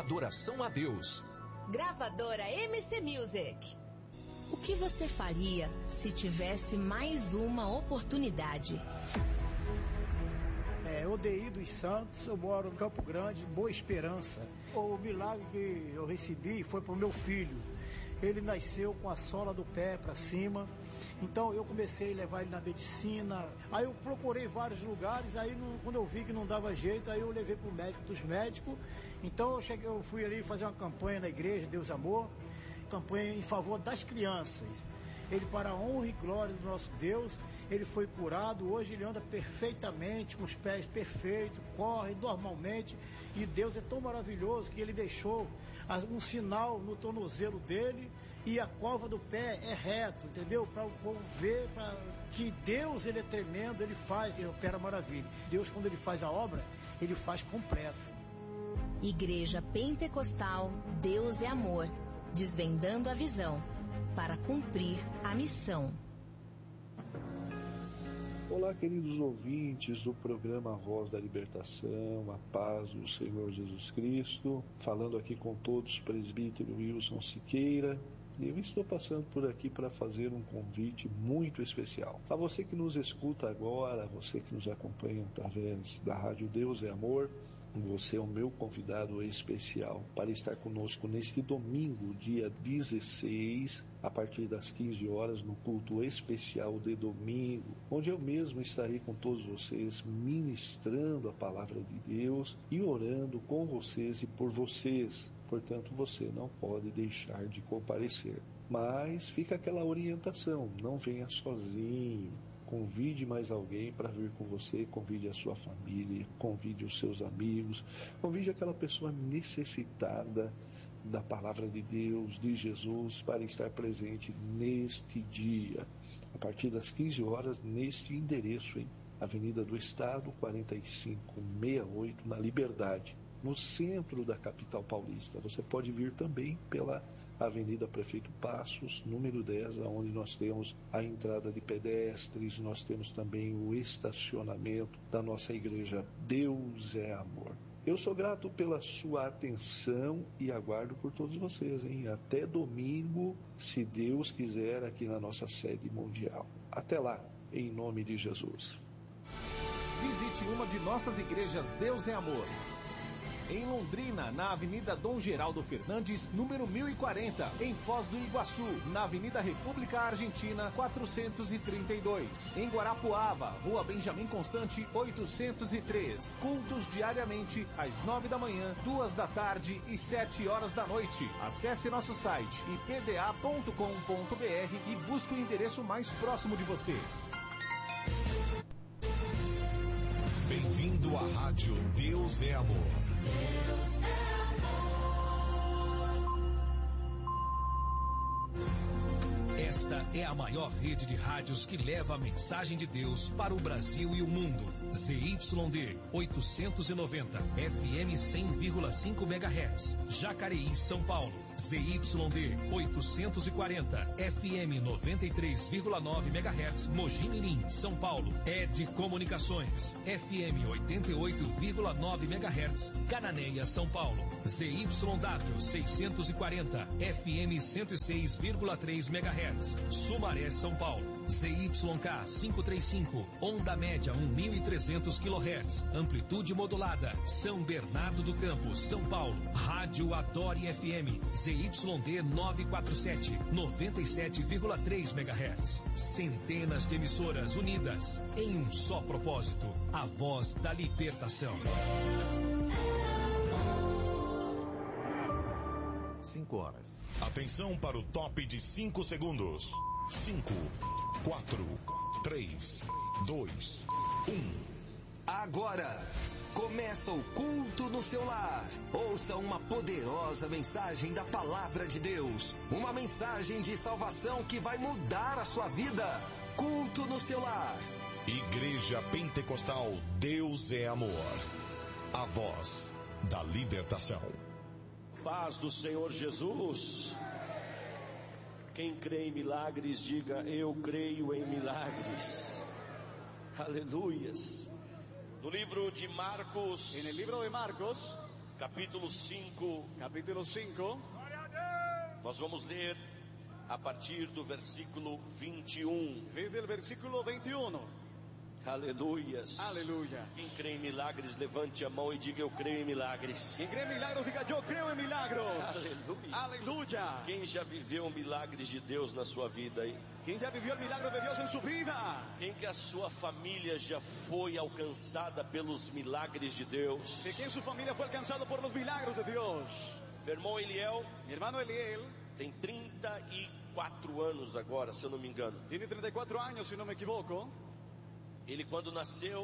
adoração a Deus. Gravadora MC Music. O que você faria se tivesse mais uma oportunidade? Odeí dos Santos, eu moro em Campo Grande, Boa Esperança. O milagre que eu recebi foi para o meu filho. Ele nasceu com a sola do pé para cima, então eu comecei a levar ele na medicina. Aí eu procurei vários lugares, aí quando eu vi que não dava jeito, aí eu levei para o médico dos médicos. Então eu fui ali fazer uma campanha na igreja Deus Amor, campanha em favor das crianças. Ele, para a honra e glória do nosso Deus, ele foi curado. Hoje ele anda perfeitamente, com os pés perfeitos, corre normalmente. E Deus é tão maravilhoso que ele deixou um sinal no tornozelo dele e a cova do pé é reto, entendeu? Para o povo ver que Deus, ele é tremendo, ele faz e opera maravilha. Deus, quando ele faz a obra, ele faz completo. Igreja Pentecostal Deus é Amor, desvendando a visão para cumprir a missão. Olá, queridos ouvintes do programa Voz da Libertação, a paz do Senhor Jesus Cristo, falando aqui com todos, presbítero Wilson Siqueira. Eu estou passando por aqui para fazer um convite muito especial. A você que nos escuta agora, a você que nos acompanha através da Rádio Deus é Amor, você é o meu convidado especial para estar conosco neste domingo, dia 16, a partir das 15 horas, no culto especial de domingo, onde eu mesmo estarei com todos vocês, ministrando a palavra de Deus e orando com vocês e por vocês. Portanto, você não pode deixar de comparecer. Mas fica aquela orientação, não venha sozinho. Convide mais alguém para vir com você, convide a sua família, convide os seus amigos, convide aquela pessoa necessitada da palavra de Deus, de Jesus, para estar presente neste dia, a partir das 15 horas, neste endereço, Avenida do Estado, 4568, na Liberdade, no centro da capital paulista. Você pode vir também pela Avenida Prefeito Passos, número 10, onde nós temos a entrada de pedestres, nós temos também o estacionamento da nossa igreja Deus é Amor. Eu sou grato pela sua atenção e aguardo por todos vocês, até domingo, se Deus quiser, aqui na nossa sede mundial. Até lá, em nome de Jesus. Visite uma de nossas igrejas Deus é Amor. Em Londrina, na Avenida Dom Geraldo Fernandes, número 1040. Em Foz do Iguaçu, na Avenida República Argentina, 432. Em Guarapuava, Rua Benjamin Constante, 803. Cultos diariamente, às 9 da manhã, 2 da tarde e 7 horas da noite. Acesse nosso site ipda.com.br e busque o endereço mais próximo de você. Bem-vindo à Rádio Deus é Amor. Deus é amor. Esta é a maior rede de rádios que leva a mensagem de Deus para o Brasil e o mundo. ZYD 890, FM 100,5 MHz, Jacareí, São Paulo. ZYD 840, FM 93,9 MHz, Mogi Mirim, São Paulo. ED Comunicações, FM 88,9 MHz, Cananéia, São Paulo. ZYW 640, FM 106,3 MHz, Sumaré, São Paulo. ZYK 535, onda média 1.300 kHz, amplitude modulada, São Bernardo do Campo, São Paulo. Rádio Adore FM, ZYD 947, 97,3 MHz. Centenas de emissoras unidas em um só propósito, a voz da libertação. 5 horas. Atenção para o top de 5 segundos. 5, 4, 3, 2, 1. Agora começa o culto no seu lar. Ouça uma poderosa mensagem da palavra de Deus. Uma mensagem de salvação que vai mudar a sua vida. Culto no seu lar. Igreja Pentecostal Deus é Amor. A voz da libertação. Paz do Senhor Jesus. Quem crê em milagres, diga: eu creio em milagres. Aleluias. No livro de Marcos, en el libro de Marcos, capítulo 5. Capítulo 5. Nós vamos ler a partir do versículo 21. Desde el versículo 21. Aleluias. Aleluia. Quem crê em milagres, levante a mão e diga: eu creio em milagres. Quem crê em milagros, diga: eu creio em milagros. Aleluia. Aleluia. Quem já viveu milagres de Deus na sua vida aí? Quem já viveu o milagre de Deus em sua vida? Quem que a sua família já foi alcançada pelos milagres de Deus? De quem sua família foi alcançada por los milagros de Deus? Meu irmão Eliel, mi hermano Eliel, tem 34 anos agora, se eu não me engano. Tiene 34 anos, se não me equivoco. Ele quando nasceu,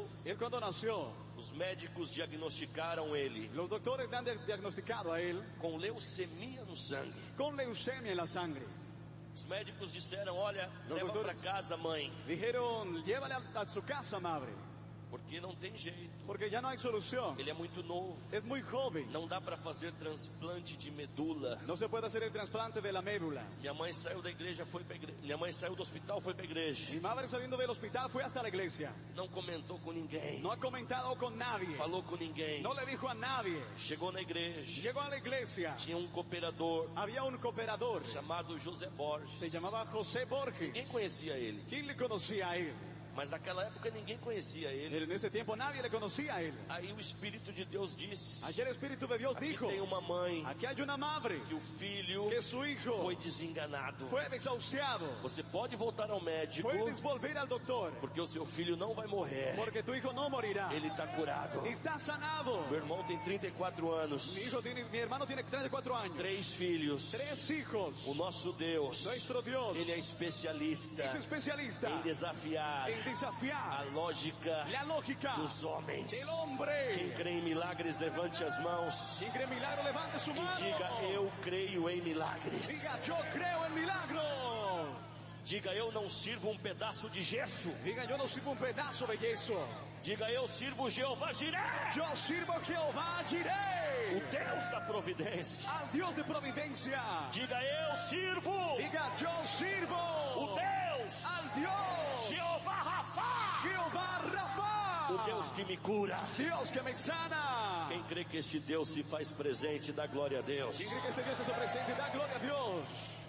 os médicos diagnosticaram ele. Los doctores le han diagnosticado a él com leucemia no sangue. Com leucemia en la sangre. Os médicos disseram: olha, leva para casa, mãe. Dijeron: llévale a su casa, madre. Porque não tem jeito. Porque já não há solução. Ele é muito novo. É muito jovem. Não dá para fazer transplante de medula. Não se pode fazer o transplante de la médula. Minha mãe saiu da igreja, foi para igreja. Minha mãe saiu do hospital, foi para igreja. Mi madre saliendo del hospital fue hasta la iglesia. Não comentou com ninguém. Não ha comentado com nadie. Falou com ninguém. Não le dijo a nadie. Chegou na igreja. Chegou à igreja. Tinha um cooperador. Havia um cooperador chamado José Borges. Se chamava José Borges. Ninguém conhecia ele. Quem lhe conhecia a ele? Mas naquela época ninguém conhecia ele. Nesse tempo nadie le conhecia a ele. Aí o Espírito de Deus disse: Ayer o Espírito de Deus dijo: tem uma mãe. Aqui há uma madre. Que o filho que su hijo foi desenganado. Foi desahuciado. Você pode voltar ao médico. Puedes volver al doctor. Porque o seu filho não vai morrer. Porque tu hijo não morirá. Ele está curado. Está sanado. Meu irmão tem 34 anos. Mi hermano tiene 34 años. 3 filhos. 3 hijos. O nosso Deus. Nuestro Dios. Ele é especialista. Es especialista. Em desafiar. A lógica dos homens. Quem crê em milagres, levante as mãos. Quem crê em milagre, levante sua mão. E diga: eu creio em milagres. Diga: eu creio em milagros. Diga: eu não sirvo um pedaço de gesso. Diga: eu não sirvo um pedaço de gesso. Diga: eu sirvo Jeová Jireh. Eu sirvo Jeová Jireh. O Deus da providência. Al Deus de providência. Diga: eu sirvo. Diga: eu sirvo. O Deus. Al Deus. Jeová Rafa. Jeová Rafa. O Deus que me cura. Deus que me sana. Quem crê que este Deus se faz presente, dá glória a Deus. Quem crê que este Deus se presente, dá glória a Deus.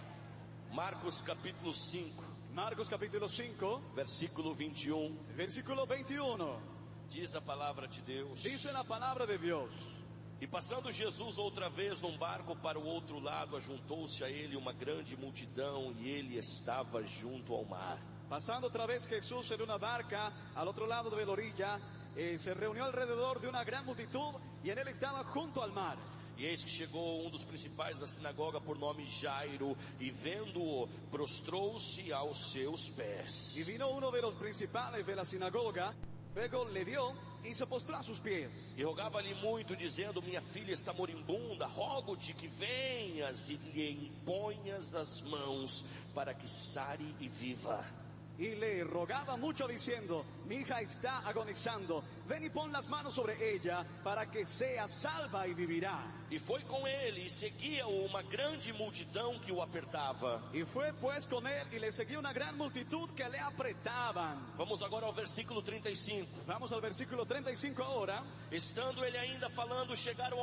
Marcos capítulo 5. Marcos capítulo 5. Versículo 21. Versículo 21. Diz a palavra de Deus. Diz a palavra de Deus. E passando Jesus outra vez num barco para o outro lado, ajuntou-se a ele uma grande multidão e ele estava junto ao mar. Pasando otra vez Jesús en una barca al otro lado de la orilla, se reunió alrededor de una gran multitud y en él estaba junto al mar. E eis que chegou um dos principais da sinagoga por nome Jairo, e vendo-o, prostrou-se aos seus pés. Y vino uno de los principales de la sinagoga, luego le dio y se postró a sus pies. E rogava-lhe muito, dizendo: minha filha está moribunda, rogo-te que venhas e lhe imponhas as mãos, para que sare e viva. Y le rogaba mucho diciendo: mi hija está agonizando, ven y pon las manos sobre ella para que sea salva y vivirá. E foi com ele e seguia-o uma grande multidão que o apertava. Y fue pues con él y le seguía una gran multitud que le apretaban. Vamos agora ao versículo 35. Vamos al versículo 35 ahora. Estando ele ainda falando, chegaram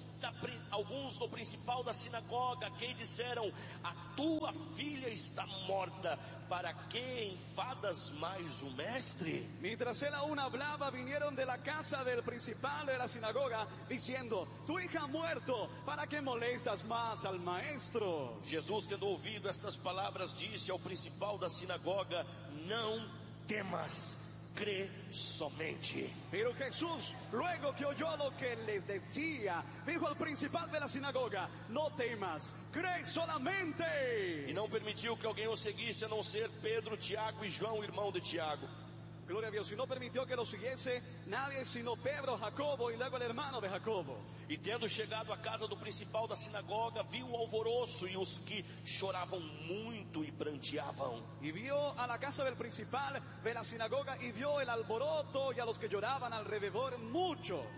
alguns do principal da sinagoga, que disseram: a tua filha está morta, para que enfadas mais o mestre? Mientras él aún hablaba, vinieron de la casa del principal de la sinagoga, diciendo: tu hija ha muerto, ¿para qué molestas más al maestro? Jesus, tendo ouvido estas palavras, disse ao principal da sinagoga: não temas, crê somente. Pero Jesús, luego que oyó lo que les decía, dijo al principal de la sinagoga: no temas, cree solamente. E não permitiu que alguém o seguisse, a não ser Pedro, Tiago e João, irmão de Tiago. Gloria a Dios. Y no permitió que lo siguiese nadie sino Pedro, Jacobo y luego el hermano de Jacobo. E tendo chegado à casa do principal da sinagoga, viu o alvoroço e os que choravam muito e pranteavam. Y vio a la casa del principal de la sinagoga y vio el alboroto y a los que lloraban alrededor mucho.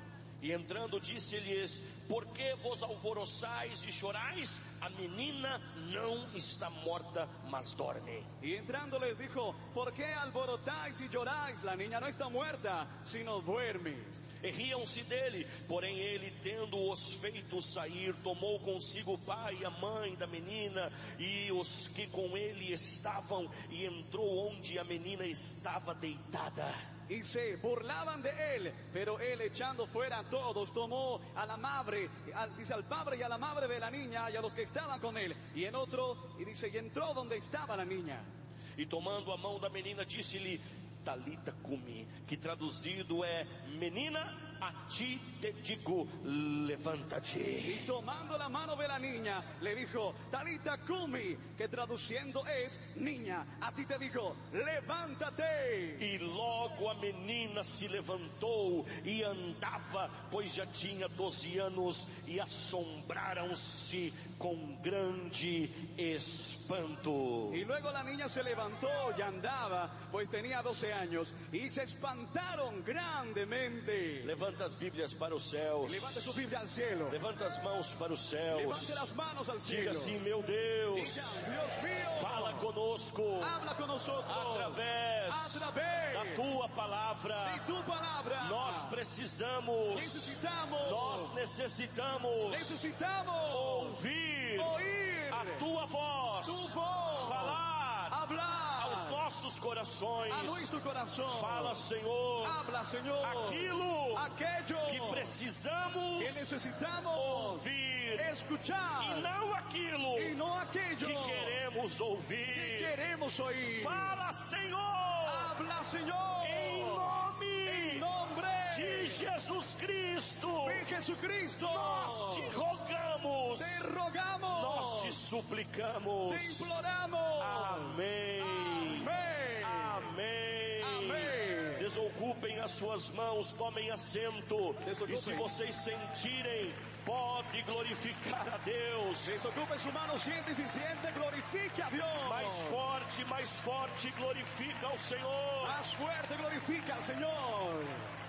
E entrando disse-lhes: por que vos alvoroçais e chorais? A menina não está morta, mas dorme. Y entrando les dijo: ¿por qué alborotáis y lloráis? La niña no está muerta, sino duerme. E riam-se dele, porém ele, tendo-os feito sair, tomou consigo o pai e a mãe da menina e os que com ele estavam, e entrou onde a menina estava deitada. Y se burlaban de él, pero él, echando fuera a todos, tomó a la madre, dice al padre y a la madre de la niña y a los que estaban con él, y en otro, y dice, y entró donde estaba la niña. E tomando a mão da menina, disse-lhe: Talita cumi, que traduzido é: menina, a ti te digo, levanta-te. Y tomando la mano de la niña, le dijo: Talita cumi, que traduciendo es: niña, a ti te digo, levántate. E logo a menina se levantou e andava, pois já tinha 12 anos, e assombraram-se com grande espanto. Y luego la niña se levantó y andaba, pues tenía 12 años, y se espantaron grandemente. Levanta as Bíblias para os céus. Levante su Biblia al cielo. Levanta as mãos para os céus. Levante las manos al cielo. Diga assim: meu Deus, Diga: Dios mío, fala conosco, habla con nosotros através da tua palavra. de tu palabra. Nós precisamos, nós necessitamos ouvir a tua voz, tu voz, falar, hablar aos nossos corações. a nuestro corazón. Fala, Senhor, Habla, Señor, aquilo aquello que precisamos que necesitamos ouvir, escuchar, e não aquilo y no aquello que queremos que ouvir. queremos oír. Fala, Senhor, Habla, Señor, em en nombre de Jesus Cristo. de Jesucristo. Nós te rogamos, Te rogamos, nós te suplicamos. te imploramos. Amém. Amém. Amém. Amém. Desocupem as suas mãos, tomem assento. Desocupem. E se vocês sentirem, pode glorificar a Deus. Desocupe su mano, siente y si siente, glorifique a Dios. Mais forte, glorifica ao Senhor. Más fuerte, glorifica al Señor.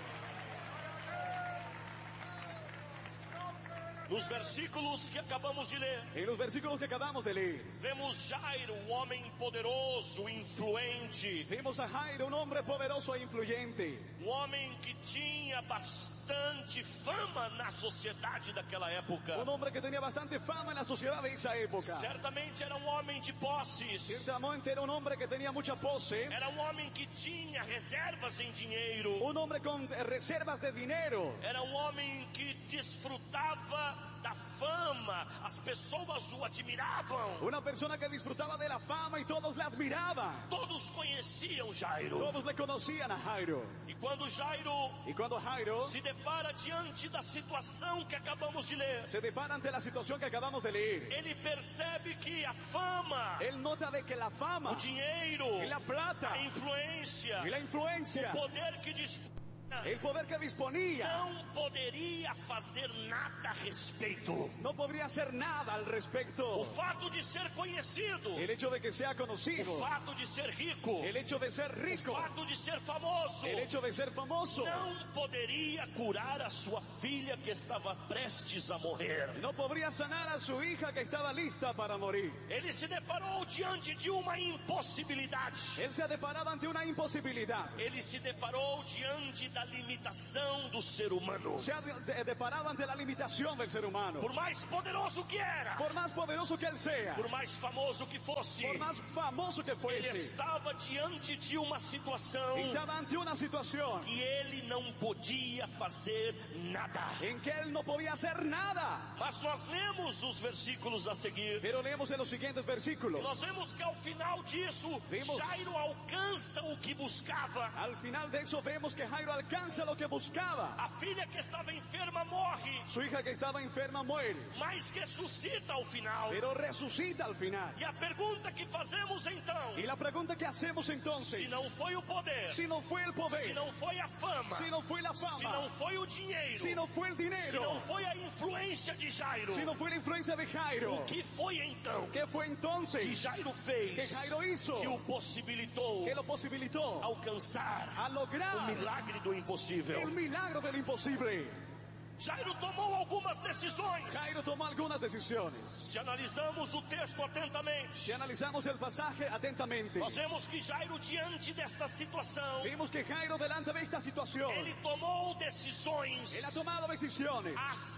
Nos versículos que acabamos de ler, En los versículos que acabamos de leer, vemos Jairo, um homem poderoso, influente, vimos a Jairo, un hombre poderoso e influyente, um homem que tinha bastante fama na sociedade daquela época. un hombre que tenía bastante fama en la sociedad de esa época. Certamente era um homem de posses, Ciertamente era un hombre que tenía mucha pose, era um homem que tinha reservas em dinheiro, un hombre con reservas de dinero, era um homem que desfrutava da fama, as pessoas o admiravam, una persona que disfrutaba de la fama y todos le admiraban. todos conheciam Jairo. Todos le conocían a Jairo. E quando Jairo Y cuando Jairo se depara diante da situação que acabamos de ler, se depara ante la situación que acabamos de leer, ele percebe que a fama, él nota de que la fama, o dinheiro, y la plata, a influência, y la influencia, o poder que dispunha, el poder que disponía, não poderia fazer nada a respeito. no podría hacer nada al respecto. O fato de ser conhecido, El hecho de que sea conocido, o fato de ser rico, el hecho de ser o rico, fato de ser famoso, el hecho de ser famoso, não poderia curar a sua filha que estava prestes a morrer. no podría sanar a su hija que estaba lista para morir. Ele se deparou diante de uma impossibilidade. Él se ha deparado ante una imposibilidad. Ele se deparou diante da limitação do ser humano. Se ha deparado ante la limitación del ser humano. Por mais poderoso que era, Por más poderoso que él sea, por mais famoso que fosse, por más famoso que ele fuese, estava diante de uma situação estaba ante una situación que ele não podia fazer nada. en que él no podía hacer nada. Mas nós lemos os versículos a seguir. Pero leemos en los siguientes versículos. Nós vemos que ao final disso, Vimos. Jairo alcança o que buscava. Al final de eso vemos que Jairo alcanza lo que buscaba. A filha que estava enferma morre, Su hija que estaba enferma muere, mas ressuscita ao final. pero resucita al final. E a pergunta que fazemos então, Y la pregunta que hacemos se entonces, não foi o poder, si no fue el se poder, não foi a fama, si no fue la se fama, não foi o dinheiro, si no fue el se não dinero, foi a influência de Jairo, si no fue la influencia de Jairo, o que foi então ¿qué fue que entonces Jairo que fez Jairo hizo? que o possibilitou Que lo posibilitó alcançar a o lograr milagre do impossível? el milagro de lo imposible. Jairo tomou algumas decisões. Jairo tomó algunas decisiones. Se analisamos o texto atentamente, Si analizamos el pasaje atentamente, nós vemos que Jairo, diante desta situação, vimos que Jairo delante de esta situación, ele tomou decisões él ha tomado decisiones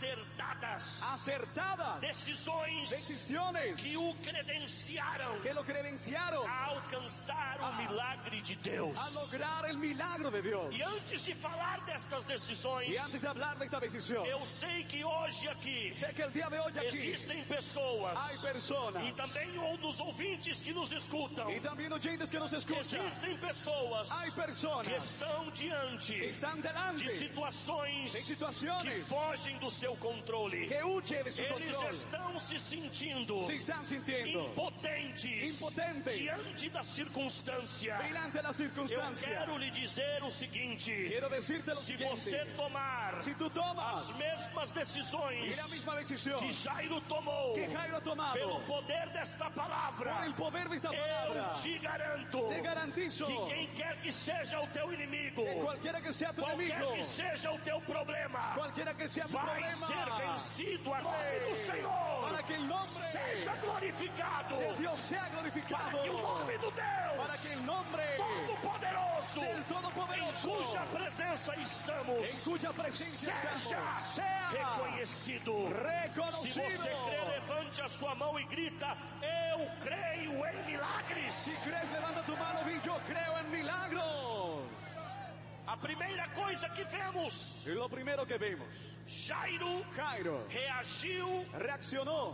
acertadas, decisões que o credenciaram que lo credenciaron a alcançar o milagre de Deus. a lograr el milagro de Dios. E antes de falar destas decisões, Y antes de hablar de esta decisión, eu sei que hoje aqui sé que el día de hoy aquí existem pessoas, hay personas, e também outros ouvintes que nos escutam, y también oyentes que nos escuchan, existem pessoas hay que personas estão diante que están delante de situações de que situaciones fogem do seu controle. que huyen de su Eles control, estão se sentindo se están sintiendo impotentes diante da circunstância. delante de la Eu circunstancia. quero lhe dizer o seguinte: Quiero decirte lo se siguiente: você tomar si tú tomas as mesmas y decisões la misma decisión que Jairo tomou, que Jairo ha tomado, pelo poder desta por palavra, el poder de esta palabra, eu te garanto te garantizo que quem quer que seja o teu inimigo, que cualquiera que sea tu qualquer enemigo, que seja o teu problema, cualquiera que sea tu vai problema, ser vencido a nome do Senhor. para que el nombre Seja glorificado, de Dios sea para glorificado, que o nome do Deus para que el nombre Todo-Poderoso, del em Todopoderoso, cuja presença estamos, en cuya presencia estamos, seja sea reconhecido. Se reconocido. você crê, levante a sua mão e grita: eu creio em milagres. Si crees, levanta tu mano y yo creo en milagros. A primeira coisa que vemos, Y lo primero que vemos, Jairo Jairo reagiu reaccionó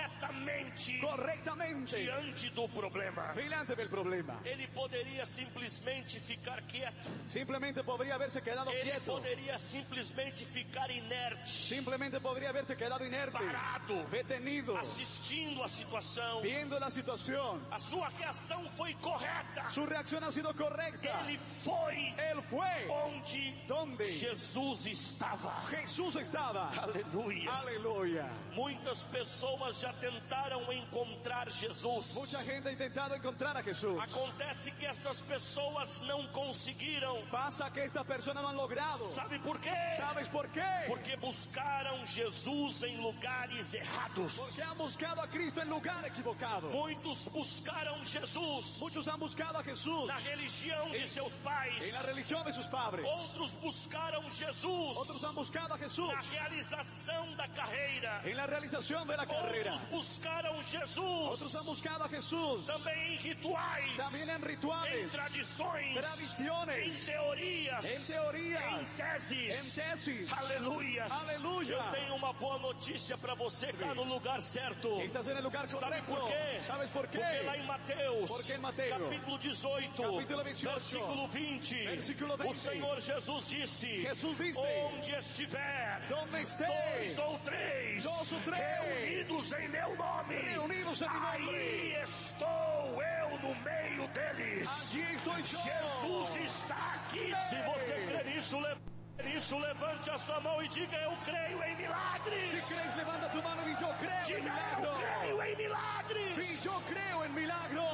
correctamente diante do problema. delante del problema. Ele poderia simplesmente ficar quieto. Simplemente podría haberse quedado Ele quieto. poderia simplesmente ficar inerte, Simplemente podría haberse quedado inerte, parado, detenido, assistindo a situação. viendo la situación. A sua reação foi correta. Su reacción ha sido correcta. Ele foi Él fue onde donde Jesus estava. Jesús estaba. Aleluia. Aleluya. Muitas pessoas já tentaram encontrar Jesus. Mucha gente ha intentado encontrar a Jesús. Acontece que estas pessoas não conseguiram. Pasa que estas personas no han logrado. Sabe por quê? ¿Sabes por qué? Porque buscaram Jesus em lugares errados. Porque han buscado a Cristo en lugar equivocado. Muitos buscaram Jesus Muchos han buscado a Jesús na religião de seus pais. en la religión de sus padres. Outros buscaram Jesus Otros han buscado a Jesús na realização da carreira. en la realización de la carrera. Outros buscaram Jesus Otros han buscado a Jesús também em rituais, también en em rituales, tradições, em tradiciones, teorias, en teoría, em teses. en tesis. Aleluia. Aleluya. Eu tenho uma boa notícia para você, está no lugar certo. Estás en el lugar Sabe correcto. por quê? ¿Sabes por qué? Porque lá em Mateus, Porque em Mateus, capítulo 18, capítulo 28, versículo 20, versículo 20, o Senhor Jesus disse: Jesús dice, onde estiver donde esté dois ou três reunidos em meu nome, reunidos en mi nombre, aí estou eu no meio deles. allí estoy yo. Jesus está aqui. Se você crê nisso, levante a sua mão e diga: eu creio em milagres. Si crees, levanta tu mano y yo creo en Diga: milagros. eu creio em milagres. Y yo creo en milagros.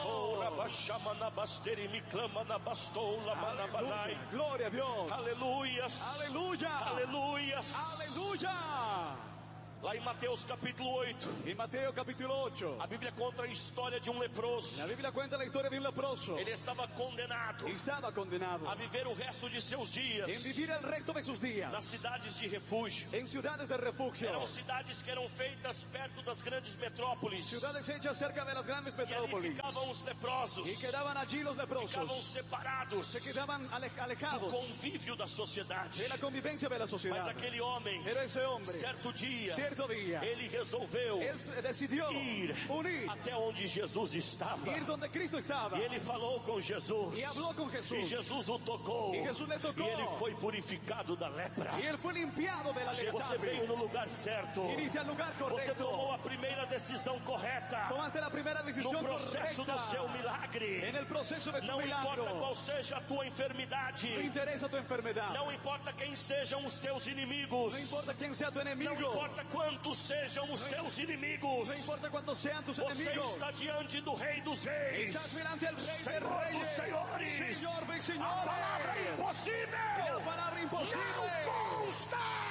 Aleluya. Gloria a Dios. Aleluias. Aleluya. Aleluias. Aleluya. Lá em Mateus capítulo 8, En Mateo capítulo 8, a Bíblia conta a história de um leproso. la Biblia cuenta la historia de un leproso. Ele estava condenado Estaba condenado a viver o resto de seus dias en vivir el resto de sus días nas cidades de refúgio. en ciudades de refugio, Eram cidades que eram feitas perto das grandes metrópoles. ciudades hechas cerca de las grandes E ali metrópolis. ficavam os leprosos. Y quedaban allí los Ficavam leprosos. separados Se quedaban do alejados convívio da sociedade. de la convivencia de la Mas sociedad. aquele homem, Pero ese hombre, certo dia, cierto día, ele resolveu él decidió ir unir, até onde Jesus estava. ir donde Cristo estaba. E ele falou com Jesus. Y habló con E Jesús. Jesus o tocou. Y Jesús le tocó. E ele foi purificado da lepra. Y él fue limpiado de la Você lepra. veio no lugar certo. Viniste al lugar Você tomou correcto. a primeira decisão correta. Tomaste la primera No decisión processo do seu correcta. milagre. En el proceso de tu Não importa milagro. qual seja a tua enfermidade. No interesa tu enfermedad. Não importa quem sejam os teus inimigos. No importa quién sea tu Não enemigo. importa quantos sejam os teus inimigos. No importa cuántos sean tus Você enemigos. está diante do Rei dos Reis. Estás delante del Rey de Senhor dos Reyes. Senhores. Señor de A palavra Señores. impossível La palabra imposible não consta. no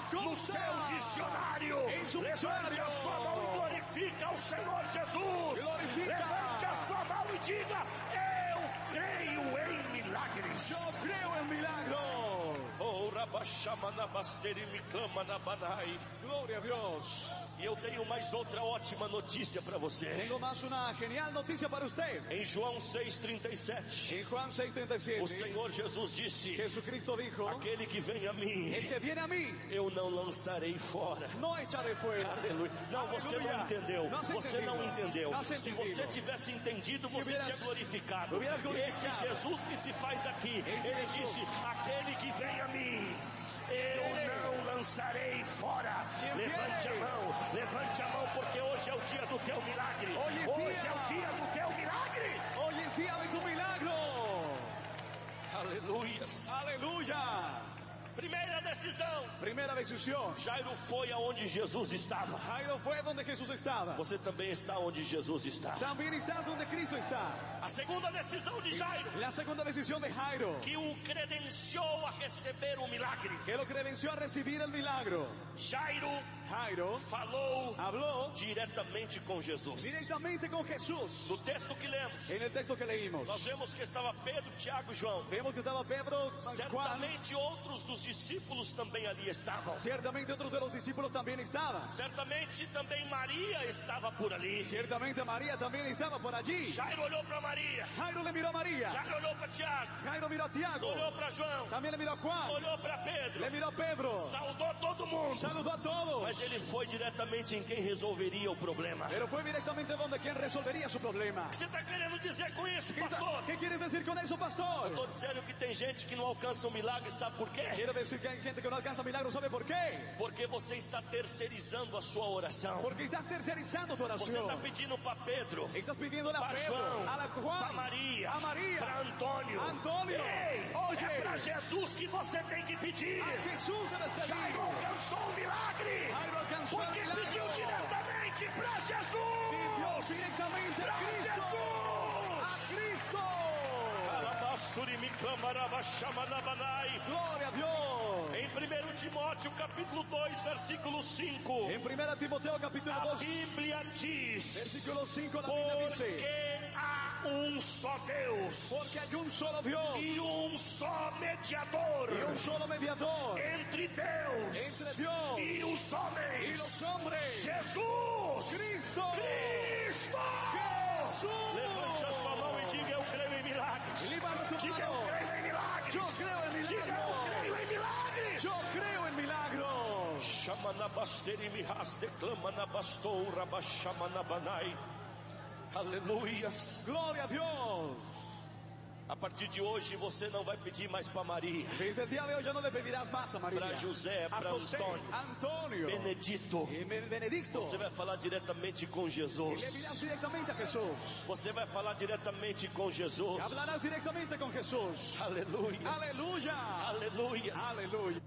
no seu dicionário. Levante a sua mão e glorifica ao Senhor Jesus. Levante a sua mão e diga: eu creio em milagres. Yo creo en milagros. Oh, Rabashamanabasteri me clama na Banai. Gloria a Dios. E eu tenho mais outra ótima notícia para você. Tengo más una genial noticia para usted. Em João 6,37. En Juan 6:37. O Senhor Jesus disse: Jesucristo dijo: aquele que vem a mim, el que viene a mí, eu não lançarei fora. no echaré fuera. Aleluia. Não, você Aleluia. não entendeu. Não Você não entendeu. Não Se você tivesse entendido, você tinha glorificado. Esse Jesus que se faz aqui, ele disse: aquele que vem a mim, eu não lançarei fora. Levante a mão, porque hoje é o dia do teu milagre. Hoje é o dia do teu milagre. Hoy es día de tu milagro. Aleluias. Aleluya. Primeira decisão. Primera decisión. Jairo foi aonde Jesus estava. Jairo fue donde Jesús estaba. Você também está onde Jesus está. También estás donde Cristo está. A segunda decisão de Jairo, La segunda decisión de Jairo, que o credenciou a receber o milagre. que lo credenció a recibir el milagro. Jairo habló diretamente com Jesus. directamente con Jesús. No texto que lemos, En el texto que leímos, nós vemos que estava Pedro, Tiago e João. vemos que estaba Pedro, Juan, Certamente outros dos discípulos também ali estavam. ciertamente otros de los discípulos también estaban. Certamente também Maria estava por ali. Ciertamente María también estaba por allí. Jairo olhou para Maria. Jairo le miró a María. Jairo olhou para Tiago. Jairo miró a Tiago. Olhou para João. También le miró a Juan. Olhou para Pedro. Le miró a Pedro. Saudou todo mundo. Saludó a todos. Mas ele foi diretamente em quem resolveria o problema. Pero fue directamente donde quien resolvería su problema. O que você está querendo dizer com isso, ¿Qué, pastor? ¿Qué quieres decir con eso, pastor? Estou dizendo que tem gente que não alcança o milagre, sabe por qué? Quiero decir que hay gente que no alcanza milagros, ¿sabe por qué? Porque você está terceirizando a sua oração. Porque estás tercerizando tu Você está oración. pedindo para Pedro, Estás pidiéndole a para Pedro, João, a la para Juan, Maria, a María, para Antônio. Antônio. Ei, Oye. é para Jesus que você tem que pedir. a Jesús debes Jairo pedir. alcançou o milagre. Jairo alcanzó Porque el pediu milagro. diretamente para Jesus. Pidió directamente a Para Cristo. Jesus. A Cristo. Gloria a Dios. Em 1 Timóteo capítulo 2, versículo 5. En 1 Timoteo capítulo A 2, Bíblia diz: versículo 5, la Biblia dice: porque há só Deus porque hay un solo Dios e só mediador y un solo mediador entre Deus entre Dios e os y homens, los hombres, Jesus Cristo. Cristo. Jesús. Levante a sua mão e diga: eu creio em milagres. Levanta tu Diga: eu mano. creio em milagres. Yo creo en Diga: eu milagros. creio em milagres. Yo creo en milagros. Chama na basteri mihas, declama na bastou, rabachama na banai. Aleluias. Gloria a Dios. A partir de hoje você não vai pedir mais para Maria, Desde el día de hoy ya no le pedirás más a María, para José, a para José, Antônio, Antonio Benedito. y Benedicto. Você vai falar diretamente com Y Jesus. le dirás directamente a Jesús. Você vai falar diretamente com Jesus. Hablarás directamente con Jesús. Aleluia. Aleluya. Aleluia. Aleluya.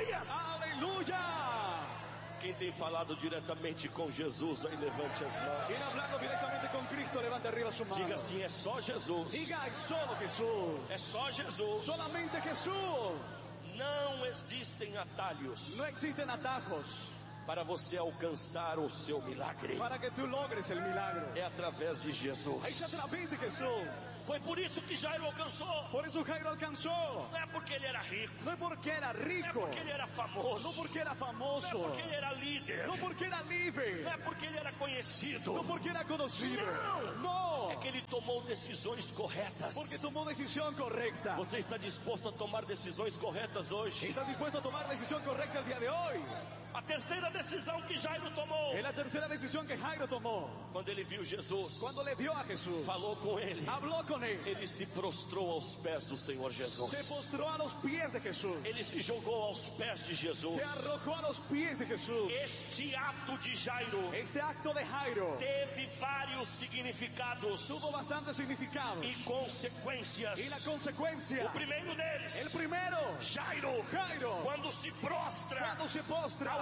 Aleluya. Quem tem falado diretamente com Jesus, aí levante as mãos. Quien hablando directamente con Cristo, levante arriba su mano. Diga assim: é só Jesus. Diga, es solo Jesús. É só Jesus. Solamente Jesús. Não existem atalhos No existen atajos para você alcançar o seu milagre. para que tú logres el milagro. É através de Es Jesus. a través de Jesús. Foi por isso que Jairo alcançou. Por eso Jairo alcanzó. Não é porque ele era rico, No es porque era não é rico. porque ele era famoso, No porque era não é famoso. porque ele era líder, No porque era libre. não é porque ele era conhecido. No porque era conocido. Não. No. É que ele tomou decisões corretas. Porque tomó decisión correcta. Você está disposto a tomar decisões corretas hoje? ¿Estás dispuesto a tomar la decisión correcta el día de hoy? A terceira decisão que Jairo tomou, Es la tercera decisión que Jairo tomó. quando ele viu Jesus, Cuando le vio a Jesús, falou com ele, habló con él, ele se prostrou aos pés do Senhor Jesus. se postró a los pies de Jesús, Ele se jogou aos pés de Jesus. se arrojó a los pies de Jesús. Este ato de Jairo Este acto de Jairo teve vários significados tuvo bastantes significados. e consequências.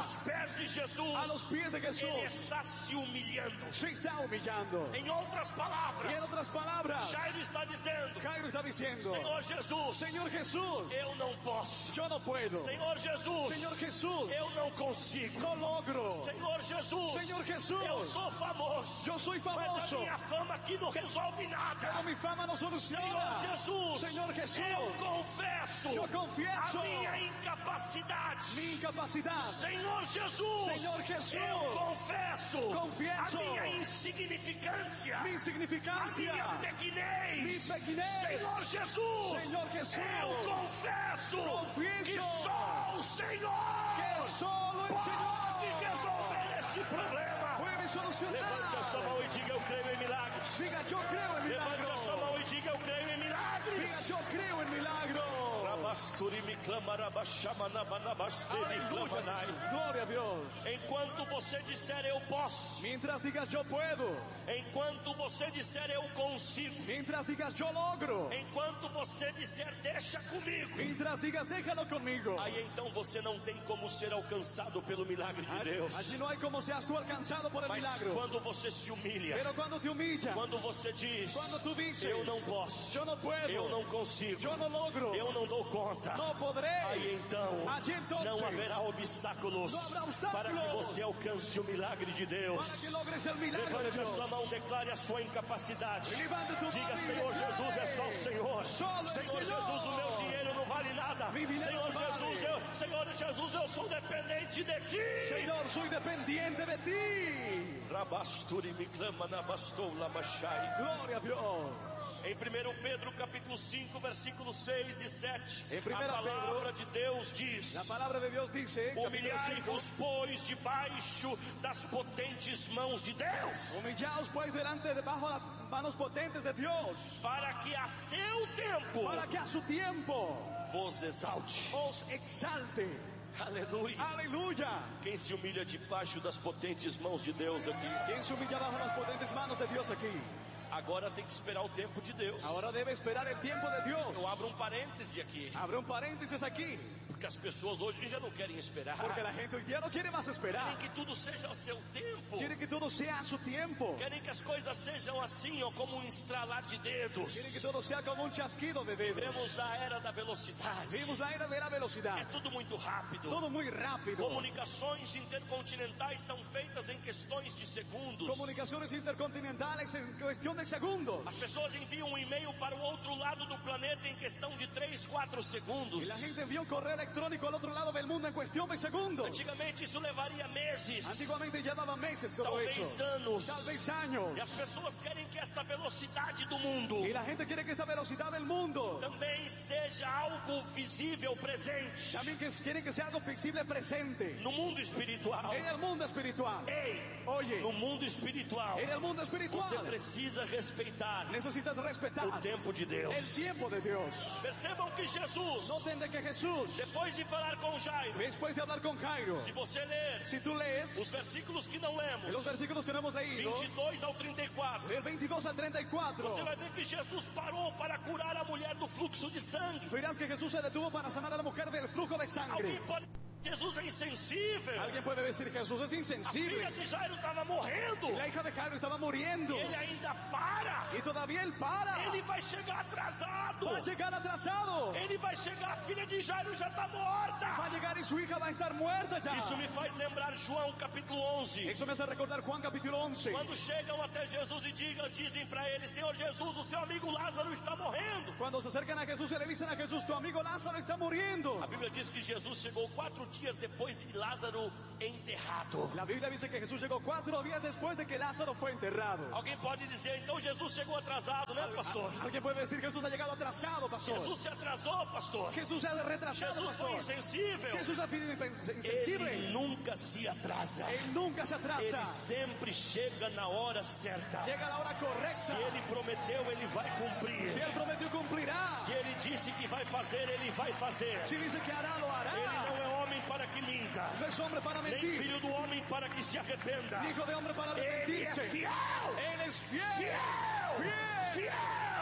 Aos pés de Jesus. A los pies de Jesús. Ele está se humilhando. Se está humillando. Em outras palavras. Y en otras palabras. Jairo está dizendo. Jairo está diciendo. Senhor Jesus. Señor Jesús. Eu não posso. Yo no puedo. Senhor Jesus. Señor Jesús. Eu não consigo. No logro. Senhor Jesus. Señor Jesús. Eu sou famoso. Yo soy famoso. Mas a minha fama aqui não resolve nada. Pero mi fama no soluciona. Senhor Jesus. Señor Jesús. Eu confesso. Yo confieso. A minha incapacidade. Mi incapacidad. Senhor Jesus. Señor Jesús. Eu confesso. Confieso. A minha insignificância. Mi insignificancia. A minha pequenez. Mi pequenez. Senhor Jesus. Señor Jesús. Eu confesso. Confieso. Que só o Senhor. Que solo el Señor. Pode resolver esse problema. Puede solucionar. Levante a sua mão e diga: eu creio em milagres. Diga: yo creo en Levante milagros. a sua mão e diga: eu creio em milagres. Diga: yo creo en milagros. Glória a Deus. Enquanto você disser eu posso. Mientras digas yo puedo. Enquanto você disser eu consigo. Mientras digas yo logro. Enquanto você disser deixa comigo. Mientras digas déjalo conmigo. Aí então você não tem como ser alcançado pelo milagre de Deus. Allí no hay como seas tú alcanzado por el Mas milagro. quando você se humilha. Pero cuando te humillas. Quando você diz. Cuando tú dices. Eu não posso. Yo no puedo. Eu não consigo. Yo no logro. Eu não dou conta. No podré. Aí então. Allí entonces. Não haverá obstáculos. No habrá obstáculos. Para que você alcance o milagre de Deus. Para que logres el milagro Levante de Deus. a sua mão, declare a sua incapacidade. Diga: Senhor Jesus, é só o Senhor. Solo Senhor Jesus, o meu dinheiro não vale nada. Senhor Jesus, eu sou dependente de ti. Senhor, sou dependente de ti. Rabasturi me clama na bastola bachai. Glória a Deus. Em 1 Pedro capítulo 5, versículos 6 e 7, a palavra de Deus diz: a palavra de Deus diz: humilhai-vos, pois, debaixo das potentes mãos de Deus. Humillaos, pues, debajo las manos potentes de Dios. Para que a seu tempo, para que a su tiempo, vos exalte. Os exalte. Aleluia. Aleluia. Quem se humilha debaixo das potentes mãos de Deus aqui? Quem se humilha bajo las potentes manos de Deus aqui? Agora tem que esperar o tempo de Deus. Agora deve esperar o tempo de Deus. Eu abro um parêntese aqui. Abre um parênteses aqui. Porque as pessoas hoje já não querem esperar. Porque a gente hoje não quer mais esperar. Querem que tudo seja ao seu tempo. Querem que tudo seja a seu tempo. Querem que as coisas sejam assim, ó, como um estralar de dedos. Querem que tudo seja como um chasquido de dedos. Vivemos a era da velocidade. Vivemos a era da velocidade. É tudo muito rápido. Tudo muito rápido. Comunicações intercontinentais são feitas em questões de segundos. Comunicações intercontinentais em questão de segundos. As pessoas enviam um e-mail para o outro lado do planeta em questão de 3, 4 segundos. E a gente envia um correio eletrônico ao outro lado do mundo em questão de segundos. Antigamente isso levaria meses. Antigamente levava meses. Talvez anos. Talvez anos. E as pessoas querem que esta velocidade do mundo. E a gente quer que esta velocidade do mundo também seja algo visível, presente. Também querem que seja algo visível, presente. No mundo espiritual. En el mundo espiritual. Ei, oye. No mundo espiritual. En el mundo espiritual. Você precisa respeitar. Necesitas respetar o tempo de Deus. El tiempo de Deus. Percebam que Jesus. Notem de que Jesus. Depois de falar com Jairo. Después de hablar con Jairo. Se você ler. Si tú lees. Os versículos que não lemos. Los versículos que no hemos leído. 22 ao 34. Del 22 al 34. Você vai ver que Jesus parou para curar a mulher do fluxo de sangue. Verás que Jesús se detuvo para sanar a la mujer del flujo de sangre. Alguém pode... Jesus é insensível. Alguém pode dizer que Jesus é insensível. A filha de Jairo estava morrendo. E a hija de Jairo estava morrendo. E ele ainda para. E todavía ele para. Ele vai chegar atrasado. Vai chegar atrasado. Ele vai chegar, a filha de Jairo já está morta. Vai chegar e sua hija vai estar muerta já. Isso me faz lembrar João capítulo 11. Isso me faz recordar Juan capítulo 11. Quando chegam até Jesus e dizem para ele: Senhor Jesus, o seu amigo Lázaro está morrendo. Quando se acercam a Jesus e le dizem a Jesus: tu amigo Lázaro está morrendo. A Bíblia diz que Jesus chegou 4 dias depois de Lázaro enterrado. La Biblia dice que Jesús llegó 4 días después de que Lázaro fue enterrado. Alguém pode dizer, então Jesus chegou atrasado, né, pastor? Alguém pode dizer que Jesús ha llegado atrasado, pastor. Jesus se atrasou, pastor. Jesús se ha retrasado, Jesus pastor. foi insensível. Jesús ha sido insensible. Ele nunca se atrasa. Ele nunca se atrasa. Ele sempre chega na hora certa. Chega na hora correta. Se ele prometeu, ele vai cumprir. Se ele prometeu, cumprirá. Se ele disse que vai fazer, ele vai fazer. Se dice que hará, lo hará. Ele não é homem para que minta. No es hombre para mentir. Nem filho do homem para que se arrependa. Hijo de hombre para arrepentirse. Ele é fiel. Ele es fiel. Fiel. Fiel. Fiel.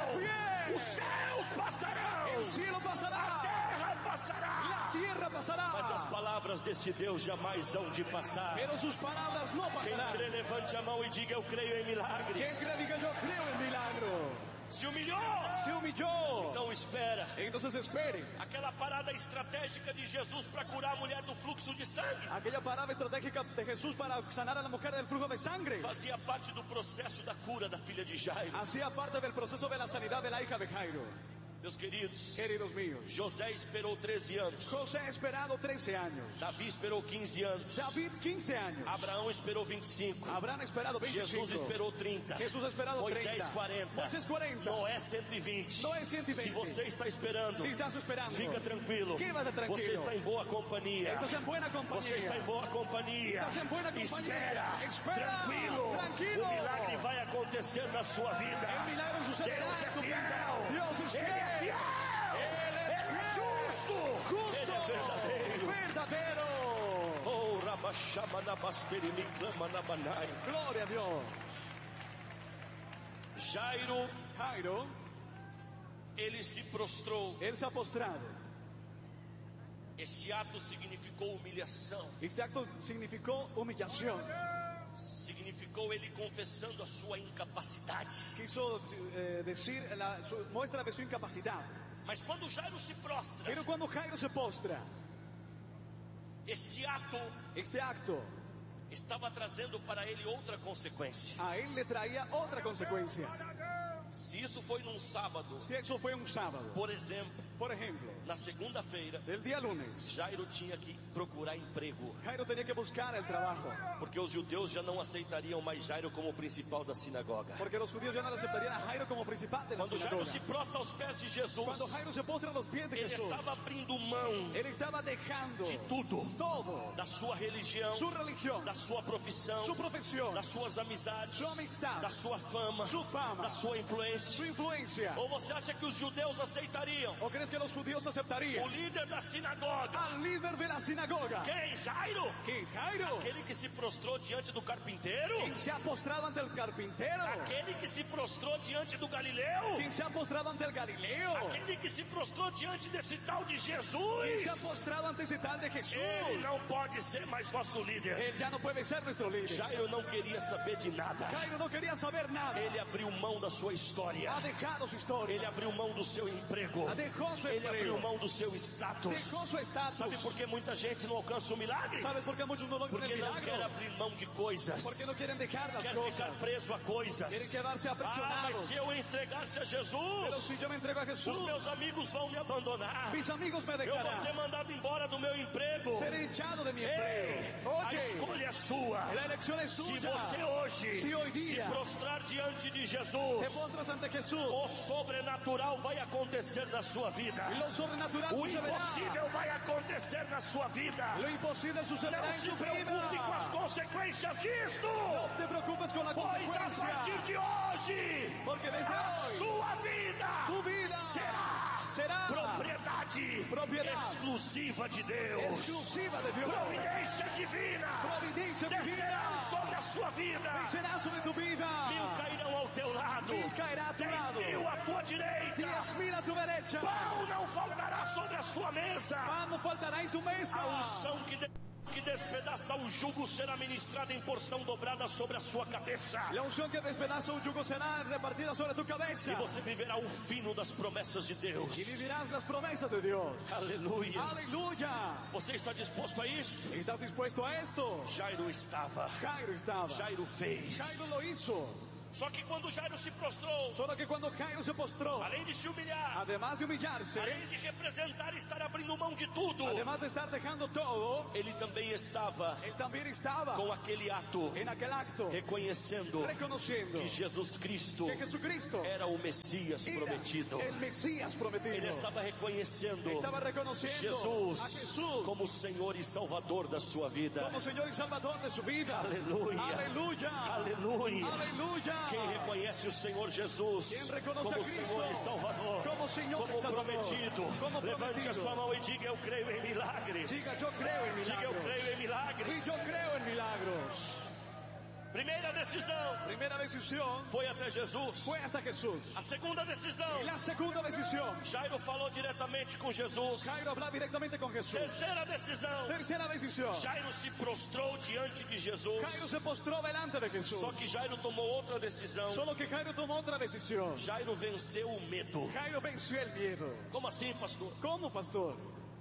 fiel. Os céus passarão. El cielo pasará. A terra passará. La tierra pasará. Mas as palavras deste Deus jamais hão de passar. Pero sus palabras no Quem pasarán. crê, levante a mão e diga: eu creio em milagres. Quien cree diga yo creo en milagro. Se humilhou. Se humilló. Então espera. Entonces espere. Aquela parada estratégica de Jesus para curar a mulher do fluxo de sangue Aquella parada estratégica de Jesús para sanar a la mujer del flujo de sangre fazia parte do processo da cura da filha de Jairo. hacía parte del proceso de la sanidad de la hija de Jairo. Meus queridos, Queridos míos, José esperou 13 anos. José ha esperado 13 años. Davi esperou 15 anos. David 15 años. Abraão esperou 25. Abraham ha esperado 25. Jesus esperou 30. Jesús ha esperado Moisés 30. 40. Moisés 40. Noé 120. Noé 120. Se você está esperando, Si estás esperando, fica tranquilo. quédate tranquilo. Você está em boa companhia. Estás en buena compañía. Você está em boa companhia. Estás en buena compañía. Espera. Tranquilo. Tranquilo. O milagre vai acontecer na sua vida. El milagro sucederá Deus en tu é vida. fiel. Dios es Ele é fiel. fiel. Él es justo. Ele é verdadeiro. Verdadero. Oh, Rabashama Nabasteri me clama na Banai. Gloria a Dios. Jairo, ele se prostrou. Él se ha postrado. Este ato significou humilhação. Este acto significó humillación. Significou ele confessando a sua incapacidade. Quiso decir muestra de su incapacidad. Mas quando Jairo se prostra, Pero cuando Jairo se postra, este acto estava trazendo para ele outra consequência. a él le traía otra consecuencia. Se isso foi num sábado, Si eso fue un sábado, por exemplo, na segunda-feira, del día lunes, Jairo tinha que procurar emprego, Jairo tenía que buscar el trabajo, porque os judeus já não aceitariam mais Jairo como principal da sinagoga. porque los judíos ya no le aceptarían a Jairo como principal de la Quando Jairo sinagoga. se prostra aos pés de Jesus, Cuando Jairo se postra a los pies de ele Jesús, estava abrindo mão él estaba dejando de tudo, todo, da sua religião, su religión, da sua profissão, su profesión, das suas amizades, su amistad, da sua fama, su fama, da sua influência. su influencia. Ou você acha que os judeus aceitariam ¿O crees que los judíos o aceptarían líder da sinagoga? al líder de la sinagoga? Quem? Jairo? ¿Quién? Jairo. Aquele que se prostrou diante do carpinteiro? ¿Quién se ha postrado ante el carpintero? Aquele que se prostrou diante do Galileu? ¿Quién se ha postrado ante el Galileo? Aquele que se prostrou diante desse tal de ¿Quién Jesus? se ha postrado ante ese tal de Jesús? Ele não pode ser mais nosso líder. Él ya no puede ser nuestro líder. Jairo não queria saber de nada. Jairo no quería saber nada. Ele abriu mão da sua história. Ha dejado su historia. Ele abriu mão do seu emprego. Dejó su Ele abriu empleo. mão do seu status. Dejó su estatus. Sabe por que muita gente não alcança o milagre? ¿Sabes por qué muchos no logran Porque el não quer milagro? abrir mão de coisas. Porque no quieren dejar las Quer cosas. ficar preso a coisas. Quieren quedarse Mas aprisionados. se eu entregar-se a Pero Jesus, si yo me entrego a Jesús, os meus amigos vão me abandonar. mis amigos me Eu vou ser dejarán. mandado embora do meu emprego. Seré echado de mi Ei, empleo. a Oye, escolha é sua. la elección es Se suya. você hoje Se hoy se día prostrar diante de te Jesus, postras ante Jesús, o sobrenatural vai acontecer na sua vida. lo sobrenatural O sucederá. impossível vai acontecer na sua vida. Lo imposible sucederá Não en se tu preocupe com as vida. consequências disto. No te preocupes con la Pois a partir consecuencia. de hoje, Porque desde a hoy, sua vida tu vida será propiedad exclusiva de Deus. exclusiva de Dios. Providência divina. Providencia Descerá divina. sobre a sua vida. Será sobre tu vida. 1000 cairão ao teu lado. 1000 cairá a tu lado. 10.000 à tua direita. 10.000 a tu derecha. Pão não faltará sobre a sua mesa. Pan no faltará en tu mesa. A unção que despedaça o jugo será ministrada em porção dobrada sobre a sua cabeça. La unción que despedaza un yugo será repartida sobre tu cabeza. E você viverá o fino das promessas de Deus. Y vivirás las promesas de Dios. Aleluia. Aleluya. Você está disposto a isso? ¿Estás dispuesto a esto? Jairo estava. Jairo estaba. Jairo fez. Jairo lo hizo. Só que quando Jairo se prostrou, Solo que cuando Jairo se postró, além de se humilhar, además de humillarse, além de representar e estar abrindo mão de tudo, además de estar dejando todo, ele também estava él también estaba com aquele ato, en aquel acto, reconhecendo reconociendo que Jesus Cristo que Jesucristo era o Messias era prometido. el Mesías prometido. Ele estava reconhecendo Estaba reconociendo a Jesus Jesús como Senhor e Salvador da sua vida. como Señor y Salvador de su vida. Aleluia. Aleluya. Aleluia. Aleluya. Quem reconhece o Senhor Jesus Quem reconoce como a Cristo Senhor e Salvador, como Señor como y Salvador, prometido, como levante prometido. a sua mão e diga: eu creio em milagres. Diga, yo creo en Diga: eu milagros. creio em milagres. Y yo creo en milagros. Primeira decisão foi até Jesus. Fue hasta Jesús. A segunda decisão, Y la segunda decisión, Jairo falou diretamente com Jesus. Jairo habló directamente con Jesús. Terceira decisão, Tercera decisión, Jairo se prostrou diante de Jesus. Jairo se postró delante de Jesús. Só que Jairo tomou outra decisão. Solo que Jairo tomó otra decisión. Jairo venceu o medo. Jairo venció el miedo. Como assim, pastor? ¿Cómo, pastor?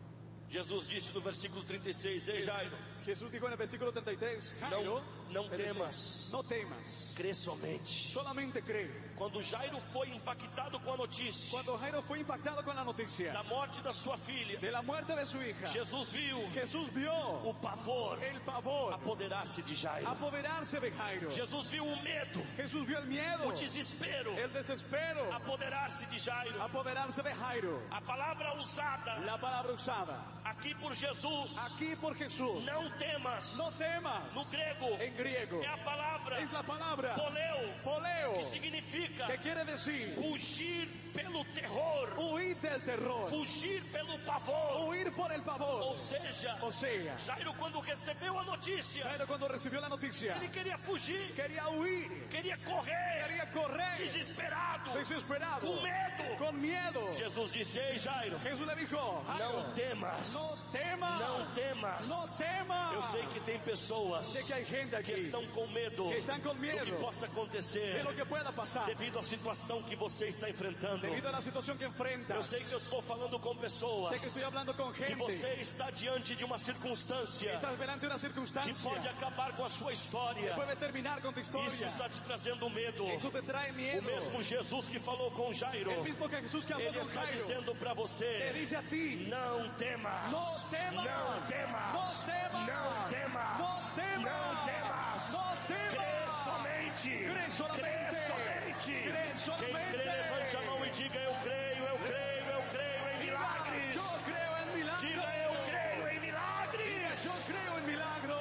Jesus disse no versículo 36, ei Jairo, Jesús dijo en el versículo 33, Jairo, não temas, no temas, crê somente. solamente cree. Quando Jairo foi impactado com a notícia Cuando Jairo fue impactado con la noticia da morte da sua filha, de la muerte de su hija, Jesus viu Jesús vio o pavor el pavor apoderar-se de Jairo. apoderarse de Jairo. Jesus viu o medo, Jesús vio el miedo, o desespero el desespero apoderar-se de Jairo. apoderarse de Jairo. A palavra usada La palabra usada aqui por Jesus, aquí por Jesús, não temas, no temas, no grego, en griego, é a palavra es la palabra poleu, poleo, que significa que quiere decir fugir pelo terror, huir del terror, fugir pelo pavor. huir por el Ou pavor. seja, O sea, Jairo, quando recebeu a notícia, Jairo cuando recibió la noticia, ele queria fugir, quería huir, queria correr, quería correr, desesperado, desesperado, com medo. con miedo. Jesus disse, ei Jairo, Jesús le dijo, Jairo, não temas, no temas, não temas. no temas. Eu sei que tem pessoas Sé que hay gente que aquí estão com medo que están con do que miedo possa de acontecer lo que pueda pasar devido à situação que você está enfrentando. debido a la situación que enfrentas. Eu sei que eu estou falando com pessoas Sé que estoy hablando con que gente você está diante de uma que circunstância estás delante de una que circunstancia pode acabar com a sua que história. puede terminar con tu Isso historia. está te trazendo medo. Eso te trae O miedo. mesmo Jesus que falou com Jairo, El mismo que Jesús que habló ele con está Jairo dizendo para te você, dice a ti, não temas, no temas, não temas, no temas, não temas, no temas, não temas, no temas. crê somente, Crê somente, crê somente. crê somente. Quem crê, levante a mão e diga, eu creio, eu creio, eu creio em milagres. Yo creo en milagros. Diga, eu creio em milagres. Yo creo en milagros.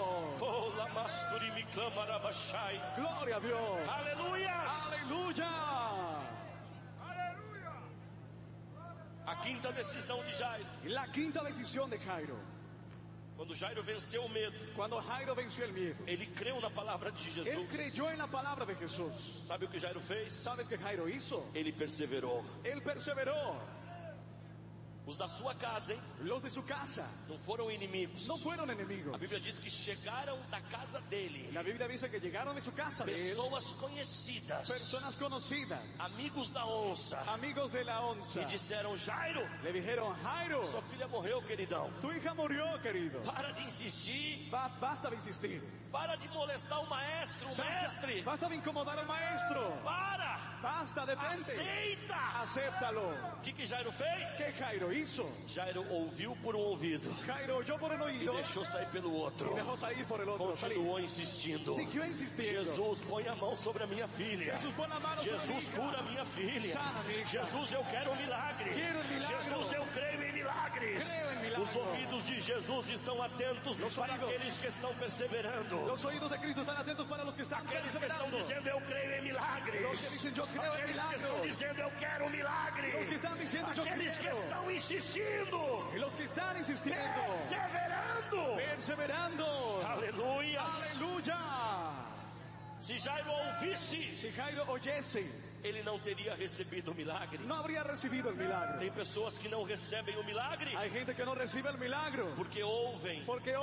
Oh, lamasturi mi clamarabashai. Gloria a Dios. Aleluia. Aleluya. A quinta decisão de Jairo. La quinta decisión de Jairo. Quando Jairo venceu o medo, Cuando Jairo venció el miedo, ele creu na palavra de él Jesus. creyó en la palabra de Jesús. Sabe o que Jairo fez? ¿Sabes qué Jairo hizo? Ele perseverou. Él perseveró. Os da sua casa, hein? Los de su casa Não foram inimigos. no fueron A enemigos. Bíblia diz que chegaram da casa dele La Biblia dice que llegaron de su casa de él pessoas conhecidas, personas conocidas, amigos da onça, amigos de la onza. e disseram, Jairo, Le dijeron, Jairo, sua filha morreu, queridão. tu hija murió, querido. Para de insistir, Basta de insistir. para de molestar o maestro, o mestre. Basta de incomodar al maestro. Para, Basta, detente. aceita. Acéptalo. O que Jairo fez? ¿Qué Jairo hizo? Jairo ouviu por um ouvido Jairo oyó por un e oído deixou sair pelo outro. y dejó salir por el otro. Continuou insistindo. Siguió insistiendo. Jesus, põe a mão sobre a minha filha. Jesús, pon la mano sobre mi Jesus, hija. cura a minha filha. Sana mi hija. Jesus, eu quero um milagre. Quero um milagre. Jesus, eu creio em milagres. Creio em milagre. Os ouvidos de Jesus estão atentos para ouvidos. aqueles que estão perseverando. Los oídos de Cristo están atentos para los que están Aqueles que estão perseverando. dizendo eu creio em milagres. Los que dicen yo creo en Aqueles que estão milagros. dizendo eu quero um milagre. Los que están diciendo yo Aqueles que quiero. estão insistindo. Y los que están insistiendo. Perseverando. Perseverando. Aleluia. Aleluya. Se Jairo ouvisse, Si Jairo oyese, ele não teria recebido o milagre. no habría recibido el milagro. Tem pessoas que não recebem o milagre Hay gente que no recibe el milagro porque ouvem porque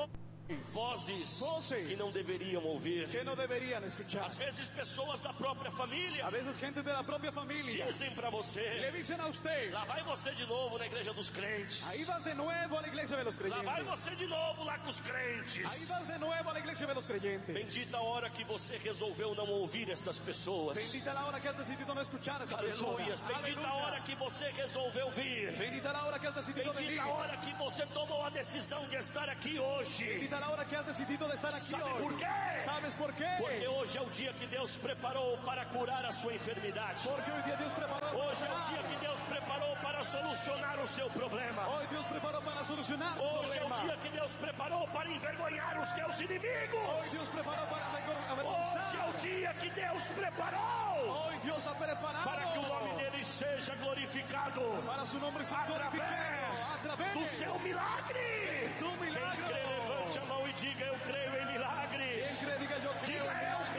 vozes Vozes. que não deveriam ouvir. que no deberían escuchar. Às vezes pessoas da própria família A veces gente de la propia familia dizem para le você, dicen a usted, lá vai você de novo na igreja dos crentes. ahí vas de nuevo a la iglesia de los Lá vai creyentes. você de novo lá com os crentes. Ahí vas de nuevo a la iglesia de los creyentes. Bendita a hora que você resolveu não ouvir estas pessoas. Bendita la hora que has decidido no escuchar a esta persona. Aleluias. Bendita a hora que você resolveu vir. Bendita la hora que has decidido venir. Bendita a hora que você tomou a decisão de estar aqui hoje. Bendita la hora que has decidido de estar aquí ¿Sabe hoy. por quê? ¿Sabes por qué? Porque hoje é o dia que Deus preparou para curar a sua enfermidade. Porque hoy día Dios preparó Hoje é o dia que Deus preparou para solucionar o seu problema. Hoy Dios preparó para solucionar tu Hoje é o problema. dia que Deus preparou para envergonhar os teus Hoy inimigos. Dios preparó para Hoje é o avergonzar. dia que Deus preparou Hoy Dios ha preparado para que o nome dele seja glorificado para su nombre sea glorificado a através do través seu milagre. tu Quem milagro. crê, levante a mão e diga: eu creio em milagres. Quien cree, diga yo creo Diga: en eu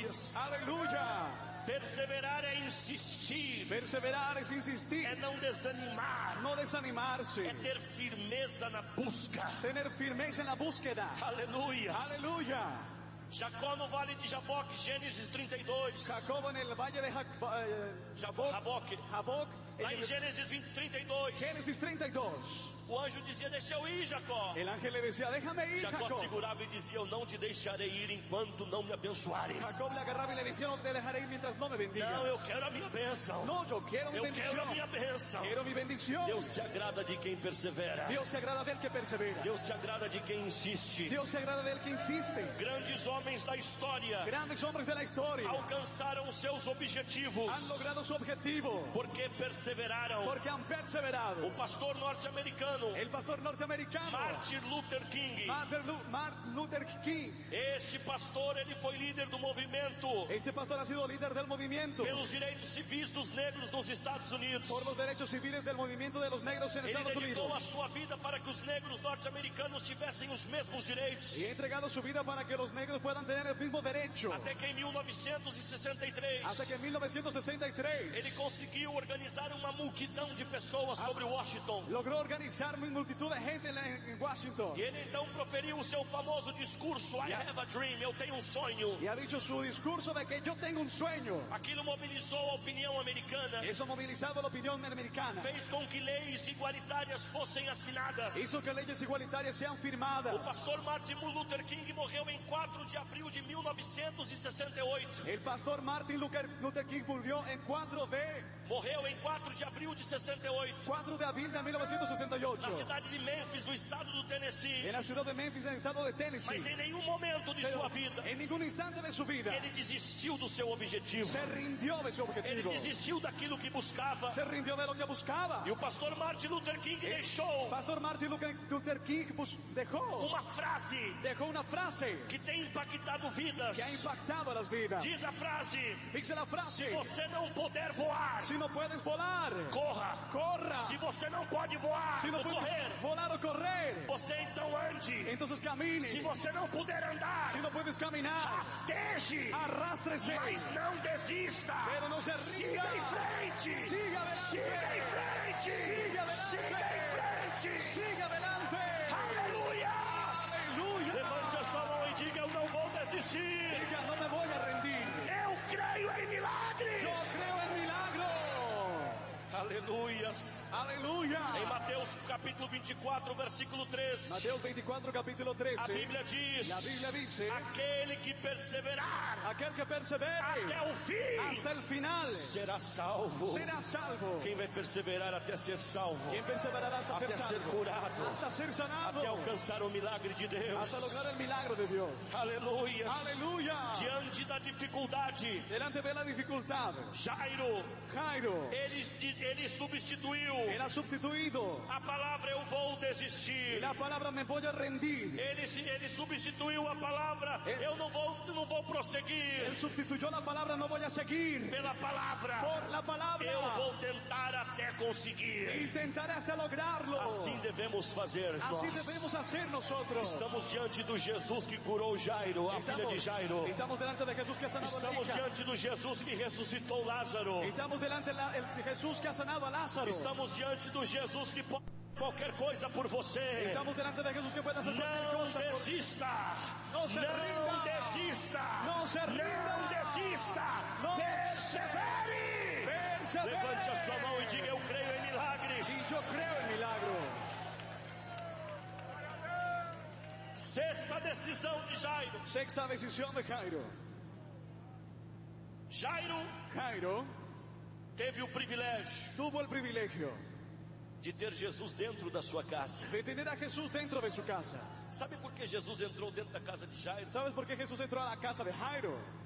mover-se. Aleluya. Perseverar é insistir. Perseverar es insistir. É não desanimar. No desanimarse. É ter firmeza na busca. Tener firmeza en la búsqueda. Aleluia. Aleluya. Jacó no vale de Jaboque, Gênesis 32. Jacob en el valle de Jaboque. Jaboc. Lá em Gênesis 32. Génesis 32. O anjo dizia, deixa eu ir, Jacó. El ángel le decía, déjame ir, Jacó Jacob. segurava e dizia, eu não te deixarei ir enquanto não me abençoares. Jacob le agarraba y le decía, no te dejaré ir mientras no me bendigas. Não, eu quero a minha bênção. No, yo quiero mi Eu bendición. quero a minha bênção. Quiero mi bendición. Deus se agrada de quem persevera. Dios se agrada del que persevera. Deus se agrada de quem insiste. Dios se agrada del que insiste. Grandes homens da história Grandes hombres de la historia alcançaram seus objetivos han logrado su objetivo porque perseveraram. porque han perseverado. O pastor norte-americano El pastor norteamericano Martin Luther King. Martin Luther King. Este pastor, ele foi líder do movimento Este pastor ha sido líder del movimiento pelos direitos civis dos negros nos Estados Unidos. por los derechos civiles del movimiento de los negros en Ele Estados dedicou a Unidos. sua vida para que os negros norte-americanos tivessem os mesmos direitos. Y ha entregado su vida para que los negros puedan tener el mismo derecho. Até que em 1963, Hasta que en 1963 ele conseguiu organizar uma multidão de pessoas sobre Washington. logró organizar una multitud de gente en Washington. E ele então proferiu o seu famoso discurso, I have a dream, eu tenho um sonho. Y ha dicho su discurso de que yo tengo un sueño. Aquilo mobilizou a opinião americana. Eso ha movilizado la opinión americana. Fez com que leis igualitárias fossem assinadas. Hizo que leyes igualitarias sean O firmadas. pastor Martin Luther King morreu em 4 de abril de 1968. El pastor Martin Luther King murió en 4 Morreu em 4 de abril de 68. de abril de Na 1968. cidade de Memphis, no estado do Tennessee. En la ciudad de Memphis, en el estado de Mas Tennessee. em nenhum momento de sua vida En ningún instante de su vida ele desistiu do seu objetivo. se rindió de su Ele objetivo. desistiu daquilo que buscava. Se rindió de lo que buscaba. E o pastor Martin Luther King deixou Pastor Martin Luther King dejó uma frase una frase que tem impactado vidas. que ha impactado a las vidas. Diz a frase: Dice la se frase: você não puder voar, si no puedes volar, corra. corra. Se você não pode voar, Si no ou puedes correr, volar o correr, você então ande. entonces camine. Se você não puder andar, Si no puedes caminar, rasteje, arrástrese. mas não desista. Pero no se rinda. Siga em frente. Siga adelante. Siga em frente. Siga adelante. Siga em frente. Siga adelante. Aleluia. Aleluya. Levante a sua mão e diga: eu não vou desistir. Diga, no me voy a rendir. Eu creio em milagres. Yo creo en milagro. Aleluias. Aleluya. Em Mateus capítulo 24, versículo 3. Mateus 24, capítulo 13. A Bíblia diz: La Biblia dice: aquele que perseverar aquel que persevere até o fim hasta el final será salvo. será salvo. Quem vai perseverar até ser salvo? Quien perseverará hasta Até ser ser salvo, curado, hasta ser sanado, até alcançar o milagre de Deus. hasta lograr el milagro de Dios. Aleluia. Aleluya. Diante da dificuldade, Delante de la dificultad, Jairo, Jairo, ele substituiu él ha sustituido a palavra eu vou y desistir. la palabra me voy a rendir. Ele substituiu a palavra eu não vou prosseguir. Él sustituyó la palabra no voy a seguir Pela palavra por la palabra. eu vou tentar até conseguir. Intentaré hasta lograrlo. Assim devemos fazer Así nós. debemos hacer nosotros. Estamos diante do Jesus que curou Jairo, a filha de Jairo. Estamos delante de Jesús que ha sanado a la Estamos hija. diante do Jesus que ressuscitou Lázaro. Estamos delante de Jesús que ha sanado a Lázaro. Estamos diante do Jesus que pode qualquer coisa por você. Estamos delante de Jesús que puede hacer cualquier Não cosa. desista. No se Não rinda. desista. No se rinda. Não desista. No. Persevere. Persevere. Levante a sua mão e diga: eu creio em milagres. Y yo creo en milagro. Sexta decisão de Jairo. Sexta decisión de Jairo. Jairo teve o privilégio tuvo el privilegio de ter Jesus dentro da sua casa. de tener a Jesús dentro de su casa. Sabe por que Jesus entrou dentro da casa de Jairo? ¿Sabes por qué Jesús entró a la casa de Jairo?